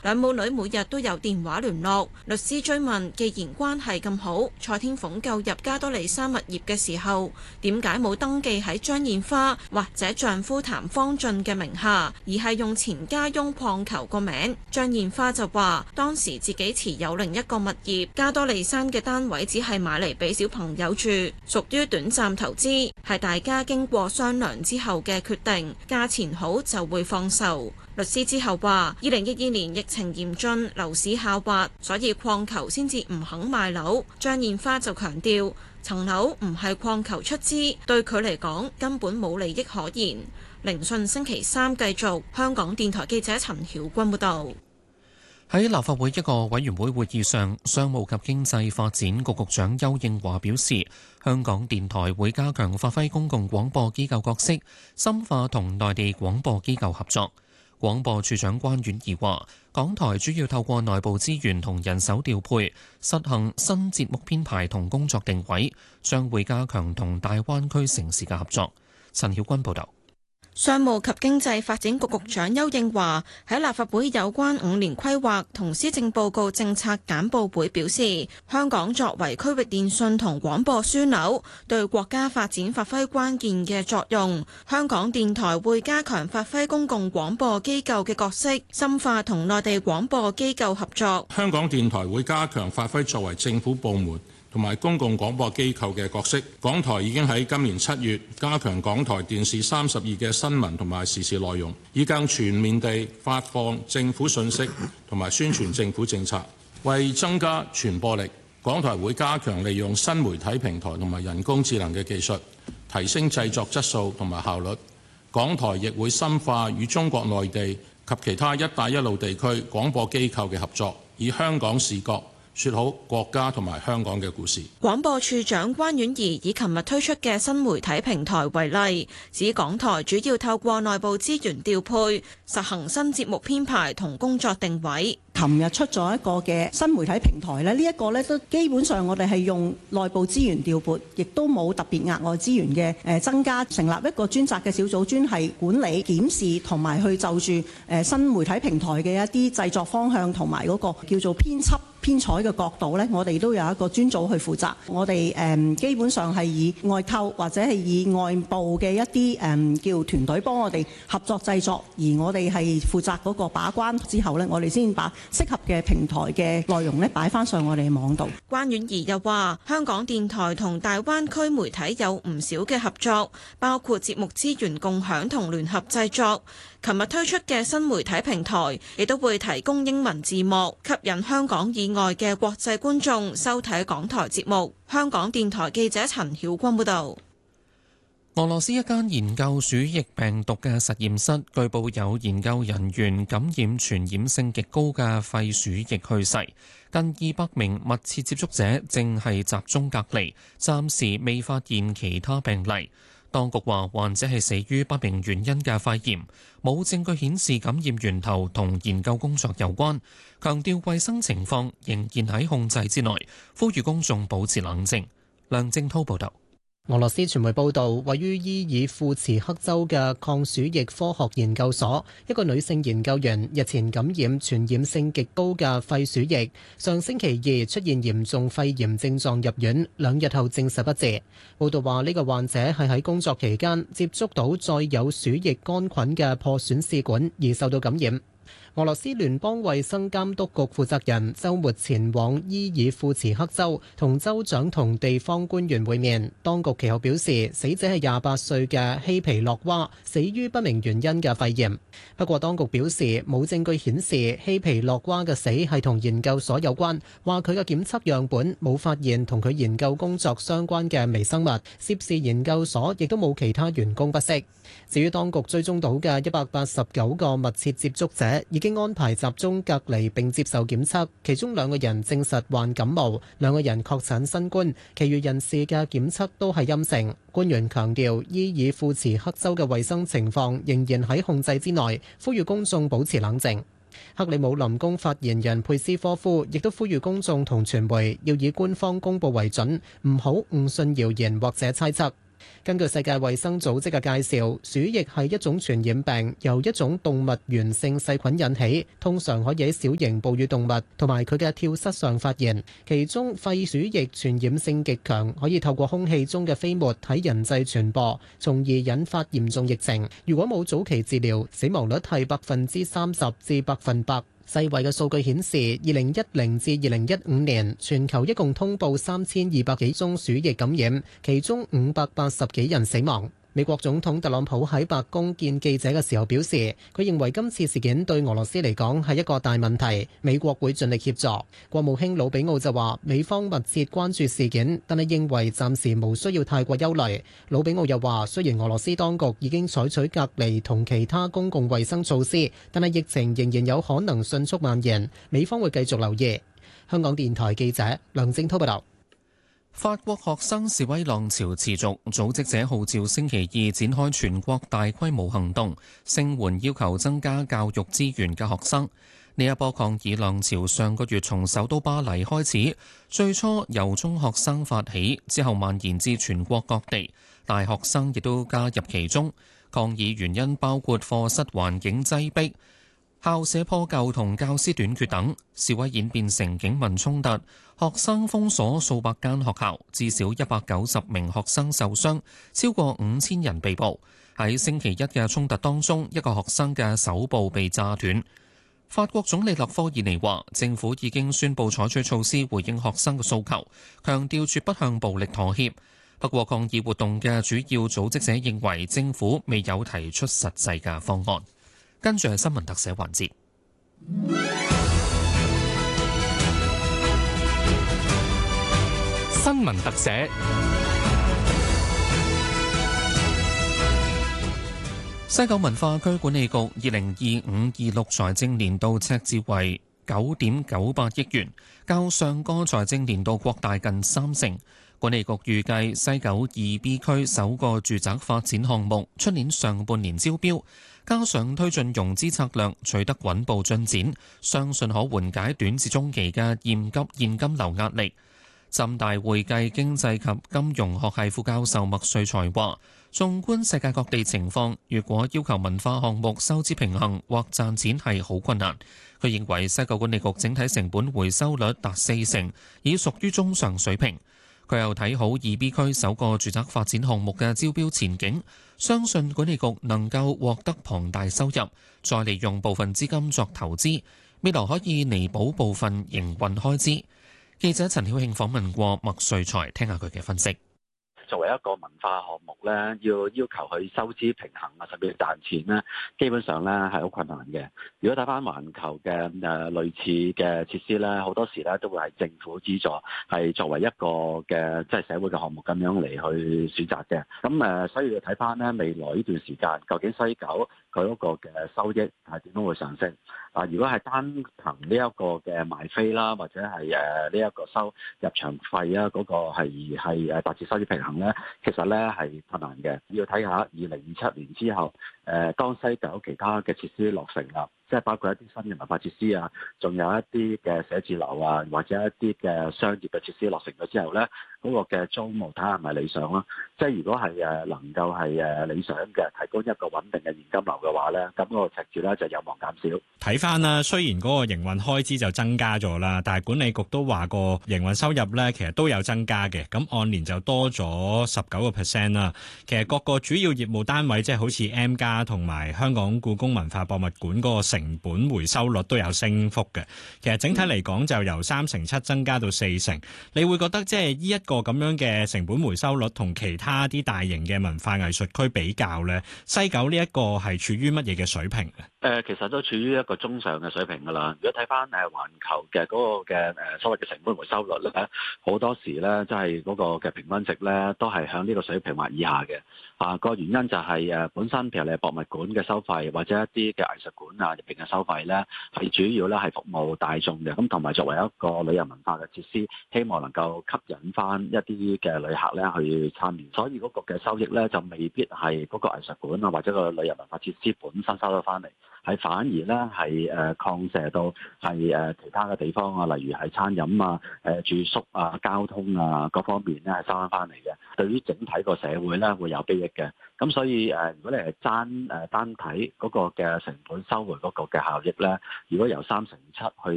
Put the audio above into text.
兩母女每日都有電話聯絡。律師追問，既然關係咁好，蔡天鳳購入加多利山物業嘅時候，點解冇登記喺張燕花或者丈夫譚方俊嘅名下，而係用前家翁礦球個名？張燕花就話，當時自己持有另一個物業，加多利山嘅單位只係買嚟俾小朋友住，屬於短暫投資，係大家經過商量之後嘅決定，價錢好就會放售。律師之後話，2012年疫情嚴峻，樓市下滑，所以礦球先至唔肯賣樓。張燕花就強調，層樓唔係礦球出資，對佢嚟講根本冇利益可言。聆訊星期三繼續。香港電台記者陳曉君報導。 喺立法會一個委員會會議上，商務及經濟發展局局長邱應華表示，香港電台會加強發揮公共廣播機構角色，深化同內地廣播機構合作。廣播處長關婉儀話，港台主要透過內部資源同人手調配，實行新節目編排同工作定位，將會加強同大灣區城市嘅合作。陳曉君報導。 商務及經濟發展局局長邱應華喺立法會有關5年規劃同施政報告政策簡報會表示，香港作為區域電訊同廣播樞紐，對國家發展發揮關鍵嘅作用。香港電台會加強發揮公共廣播機構嘅角色，深化同內地廣播機構合作。 香港電台會加強發揮作為政府部門同埋公共廣播機構嘅角色。港台已經喺今年7月加強港台電視32嘅新聞同埋時事內容，以更全面地發放政府信息同埋宣傳政府政策。為增加傳播力，港台會加強利用新媒體平台同埋人工智能嘅技術，提升製作質素同埋效率。港台亦會深化與中國內地及其他一帶一路地區廣播機構嘅合作，以香港視角說好國家同埋香港嘅故事。 廣播處長關婉儀以琴日推出嘅新媒體平台為例，指港台主要透過內部資源調配，實行新節目編排同工作定位。 琴日出咗一個嘅新媒體平台咧，呢一個咧都基本上我哋係用內部資源調撥，亦都冇特別額外資源嘅增加，成立一個專責嘅小組，專係管理、檢視同埋去就住新媒體平台嘅一啲製作方向同埋嗰個叫做編輯編採嘅角度呢，我哋都有一個專組去負責。我哋基本上係以外購或者係以外部嘅一啲叫團隊幫我哋合作製作，而我哋係負責嗰個把關之後呢，我哋先把適合嘅平台嘅內容呢擺翻上我哋網度。 關婉儀又話：香港電台同大灣區媒體有唔少嘅合作，包括節目資源共享同聯合製作。琴日推出嘅新媒體平台，亦都會提供英文字幕，吸引香港以外嘅國際觀眾收睇港台節目。香港電台記者陳曉君報導。 俄羅斯一間研究鼠疫病毒嘅實驗室，據報有研究人員感染傳染性極高嘅肺鼠疫去世。近200名密切接觸者正係集中隔離，暫時未發現其他病例。當局話患者係死於不明原因嘅肺炎，冇證據顯示感染源頭同研究工作有關，強調衛生情況仍然喺控制之內，呼籲公眾保持冷靜。梁正滔報導。 俄羅斯傳媒報道，位於伊爾庫茨克州嘅抗鼠疫科學研究所，一個女性研究員日前感染傳染性極高嘅肺鼠疫，上星期2出現嚴重肺炎症狀入院，2日後證實不治。報道話呢個患者係喺工作期間接觸到載有鼠疫桿菌嘅破損試管而受到感染。俄羅斯聯邦衛生監督局負責人週末前往伊爾庫茨克州，同州長同地方官員會面。當局其後表示，死者係28歲嘅希皮洛娃，死於不明原因嘅肺炎。不過當局表示，冇證據顯示希皮洛娃嘅死係同研究所有關，話佢嘅檢測樣本冇發現同佢研究工作相關嘅微生物，涉事研究所亦都冇其他員工不適。至於當局追蹤到嘅189個密切接觸者，已經安排集中隔離並接受檢測，其中2個人證實患感冒，2個人確診新冠，其餘人士嘅檢測都係陰性。官員強調，伊爾庫茨克州嘅衛生情況仍然喺控制之內，呼籲公眾保持冷靜。克里姆林宮發言人佩斯科夫亦都呼籲公眾同傳媒要以官方公佈為準，唔好誤信謠言或者猜測。 根據世界衛生組織嘅介紹，鼠疫係一種傳染病，由一種動物源性細菌引起，通常可以喺小型哺乳動物同埋佢嘅跳蚤上發現。其中肺鼠疫傳染性極強，可以透過空氣中嘅飛沫喺人際傳播，從而引發嚴重疫情。如果冇早期治療，死亡率係30%至100%。世衛嘅數據顯示，2010至2015年全球一共通報3200幾宗鼠疫感染，其中580幾人死亡。美國總統特朗普喺白宮見記者嘅時候表示，佢認為今次事件對俄羅斯嚟講係一個大問題，美國會盡力協助。國務卿魯比奧就話，美方密切關注事件，但係認為暫時無需要太過憂慮。魯比奧又話，雖然俄羅斯當局已經採取隔離同其他公共衛生措施，但係疫情仍然有可能迅速蔓延，美方會繼續留意。香港電台記者梁正滔報道。 法國學生示威浪潮持續，組織者號召星期二展開全國大規模行動，聲援要求增加教育資源嘅學生。呢一波抗議浪潮上個月從首都巴黎開始，最初由中學生發起，之後蔓延至全國各地，大學生亦都加入其中。抗議原因包括課室環境擠迫、校舍破舊同教師短缺等。示威演變成警民衝突，學生封鎖數百間學校，至少190名學生受傷，超過5000人被捕。喺星期一嘅衝突當中，一個學生嘅手部被炸斷。法國總理勒科爾尼話，政府已經宣布採取措施回應學生嘅訴求，強調絕不向暴力妥協。不過，抗議活動嘅主要組織者認為政府未有提出實際嘅方案。跟住係新聞特寫環節。 新聞特寫。 西九文化區管理局2025-26財政年度赤字為9.98億元，較上個財政年度擴大近30%。管理局預計西九2B 區首個住宅發展項目出年上半年招標，加上推進融資策略取得穩步進展，相信可緩解短至中期嘅現金流壓力。浸大會計經濟及金融學系副教授麥瑞才話，縱觀世界各地情況，如果要求文化項目收支平衡或賺錢係好困難。佢認為西九管理局整體成本回收率達40%，已屬於中上水平。佢又睇好2B 區首個住宅發展項目嘅招標前景，相信管理局能夠獲得龐大收入，再利用部分資金作投資，未來可以彌補部分營運開支。記者陳曉慶訪問過麥瑞才，聽下佢嘅分析。 作為一個文化項目咧，要求佢收支平衡啊，甚至賺錢咧，基本上咧係好困難嘅。如果睇翻環球嘅類似嘅設施咧，好多時咧都會係政府資助，係作為一個嘅即係社會嘅項目咁樣嚟去選擇嘅。咁所以要睇翻咧未來呢段時間，究竟西九佢嗰個嘅收益係點樣會上升？如果係單憑呢一個嘅賣飛啦，或者係呢一個收入場費啊，嗰個係達至收支平衡咧，其實咧係困難嘅。要睇下2027年之後，當西九其他嘅設施落成啦，即係包括一啲新嘅文化設施啊，仲有一啲嘅寫字樓啊，或者一啲嘅商業嘅設施落成咗之後咧，嗰個嘅租務睇下係咪理想咯？即係如果係能夠係理想嘅，提供一個穩定嘅現金流嘅話咧，咁嗰個赤字咧就有望減少。 睇翻啦，雖然嗰個營運開支就增加咗啦，但係管理局都話個營運收入咧其實都有增加嘅，咁按年就多咗19% 啦。其實各個主要業務單位即係好似 M+ 同埋香港故宮文化博物館嗰個成本回收率都有升幅嘅。其實整體嚟講就由3.7%增加到4%。你會覺得即係呢一個咁樣嘅成本回收率同其他啲大型嘅文化藝術區比較咧，西九呢一個係處於乜嘢嘅水平咧？ 其實都處於一個中上嘅水平㗎啦。如果睇翻環球嘅嗰個嘅所謂嘅成本回收率咧，好多時咧即係嗰個嘅平均值咧都係向呢個水平或以下嘅。個原因就係本身譬如你博物館嘅收費或者一啲嘅藝術館啊入邊嘅收費咧，係主要咧係服務大眾嘅。咁同埋作為一個旅遊文化嘅設施，希望能夠吸引翻一啲嘅旅客咧去參與，所以嗰個嘅收益咧就未必係嗰個藝術館啊或者個旅遊文化設施本身收得翻嚟。 係反而咧係擴射到係其他嘅地方啊，例如係餐飲啊、住宿啊、交通啊各方面咧係收翻嚟嘅，對於整體個社會咧會有裨益嘅。咁所以如果你係單睇嗰個嘅成本收回嗰個嘅效益咧，如果由3.7%去